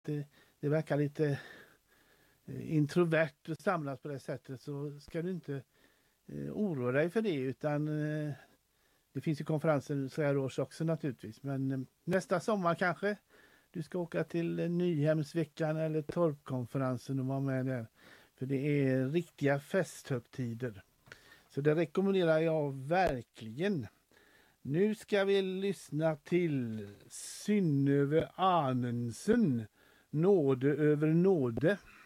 det verkar lite introvert att samlas på det sättet, så ska du inte oroa dig för det, utan det finns ju konferenser så här års också naturligtvis, men nästa sommar kanske du ska åka till Nyhemsveckan eller Torpkonferensen och vara med där, för det är riktiga festhögtider, så det rekommenderar jag verkligen. Nu ska vi lyssna till Synnöve Anensen, Nåde över nåde.